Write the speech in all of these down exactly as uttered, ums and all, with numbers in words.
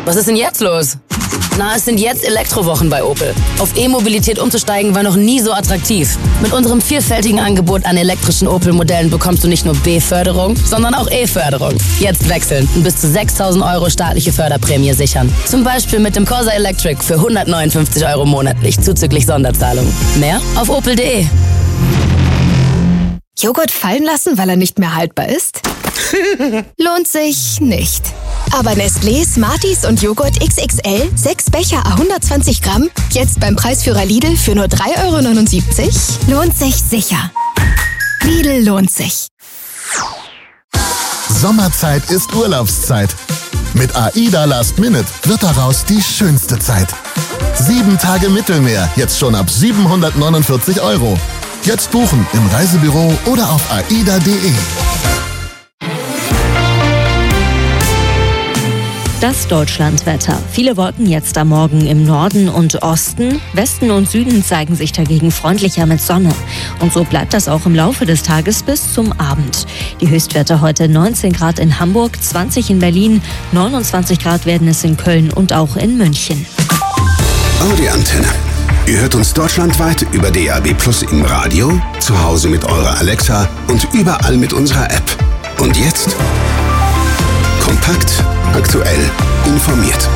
Was ist denn jetzt los? Na, es sind jetzt Elektrowochen bei Opel. Auf E-Mobilität umzusteigen war noch nie so attraktiv. Mit unserem vielfältigen Angebot an elektrischen Opel-Modellen bekommst du nicht nur B-Förderung, sondern auch E-Förderung. Jetzt wechseln und bis zu sechstausend Euro staatliche Förderprämie sichern. Zum Beispiel mit dem Corsa Electric für hundertneunundfünfzig Euro monatlich, zuzüglich Sonderzahlung. Mehr auf opel punkt de. Joghurt fallen lassen, weil er nicht mehr haltbar ist? Lohnt sich nicht. Aber Nestlé, Smarties und Joghurt X X L, sechs Becher à hundertzwanzig Gramm, jetzt beim Preisführer Lidl für nur drei Euro neunundsiebzig? Lohnt sich sicher. Lidl lohnt sich. Sommerzeit ist Urlaubszeit. Mit AIDA Last Minute wird daraus die schönste Zeit. Sieben Tage Mittelmeer, jetzt schon ab siebenhundertneunundvierzig Euro. Jetzt buchen im Reisebüro oder auf aida punkt de. Das Deutschlandwetter. Viele Wolken jetzt am Morgen im Norden und Osten. Westen und Süden zeigen sich dagegen freundlicher mit Sonne. Und so bleibt das auch im Laufe des Tages bis zum Abend. Die Höchstwerte heute neunzehn Grad in Hamburg, zwanzig in Berlin, neunundzwanzig Grad werden es in Köln und auch in München. Audi Antenne. Ihr hört uns deutschlandweit über D A B Plus im Radio, zu Hause mit eurer Alexa und überall mit unserer App. Und jetzt kompakt, aktuell, informiert.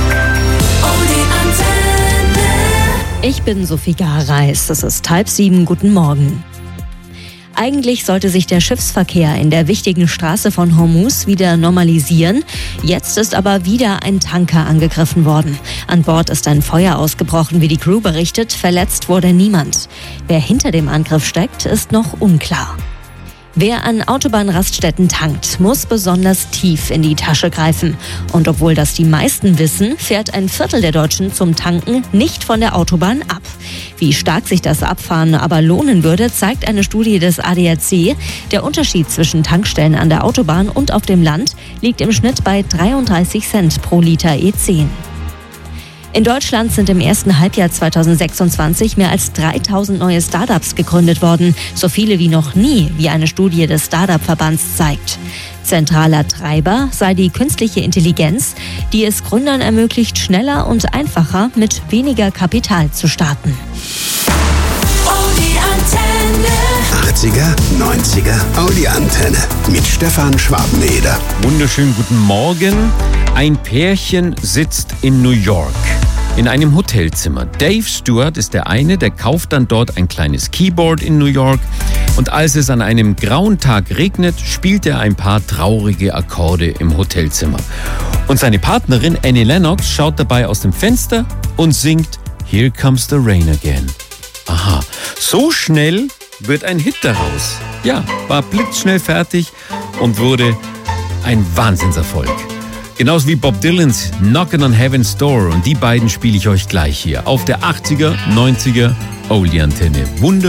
Ich bin Sophie Gareis. Es ist halb sieben. Guten Morgen. Eigentlich sollte sich der Schiffsverkehr in der wichtigen Straße von Hormuz wieder normalisieren. Jetzt ist aber wieder ein Tanker angegriffen worden. An Bord ist ein Feuer ausgebrochen, wie die Crew berichtet. Verletzt wurde niemand. Wer hinter dem Angriff steckt, ist noch unklar. Wer an Autobahnraststätten tankt, muss besonders tief in die Tasche greifen. Und obwohl das die meisten wissen, fährt ein Viertel der Deutschen zum Tanken nicht von der Autobahn ab. Wie stark sich das Abfahren aber lohnen würde, zeigt eine Studie des A D A C. Der Unterschied zwischen Tankstellen an der Autobahn und auf dem Land liegt im Schnitt bei dreiunddreißig Cent pro Liter E zehn. In Deutschland sind im ersten Halbjahr zweitausendsechsundzwanzig mehr als dreitausend neue Startups gegründet worden. So viele wie noch nie, wie eine Studie des Startup-Verbands zeigt. Zentraler Treiber sei die künstliche Intelligenz, die es Gründern ermöglicht, schneller und einfacher mit weniger Kapital zu starten. achtziger, neunziger Audi Antenne mit Stefan Schwabeneder. Wunderschönen guten Morgen. Ein Pärchen sitzt in New York in einem Hotelzimmer. Dave Stewart ist der eine, der kauft dann dort ein kleines Keyboard in New York. Und als es an einem grauen Tag regnet, spielt er ein paar traurige Akkorde im Hotelzimmer. Und seine Partnerin Annie Lennox schaut dabei aus dem Fenster und singt Here Comes the Rain Again. Aha, so schnell wird ein Hit daraus. Ja, war blitzschnell fertig und wurde ein Wahnsinnserfolg. Genauso wie Bob Dylans Knockin' on Heaven's Door. Und die beiden spiele ich euch gleich hier auf der achtziger, neunziger Audi Antenne. Wunder